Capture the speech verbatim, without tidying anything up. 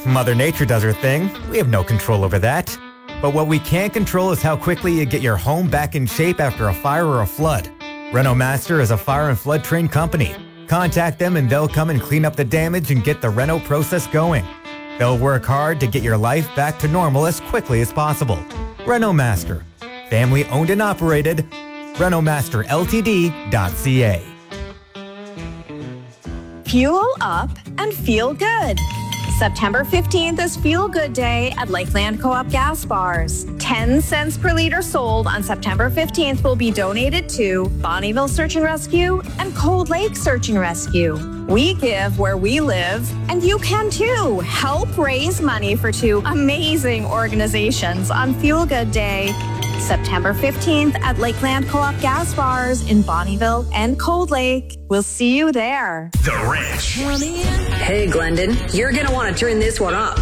Mother Nature does her thing. We have no control over that. But what we can control is how quickly you get your home back in shape after a fire or a flood. Renomaster is a fire and flood trained company. Contact them and they'll come and clean up the damage and get the reno process going. They'll work hard to get your life back to normal as quickly as possible. Renomaster. Family owned and operated. Renomaster L T D dot C A. Fuel up and feel good. September fifteenth is Feel Good Day at Lakeland Co-op Gas Bars. ten cents per liter sold on September fifteenth will be donated to Bonnyville Search and Rescue and Cold Lake Search and Rescue. We give where we live, and you can too. Help raise money for two amazing organizations on Feel Good Day. September fifteenth at Lakeland Co-op Gas Bars in Bonnyville and Cold Lake. We'll see you there. The Ranch. Hey, Glendon, you're going to want to turn this one up.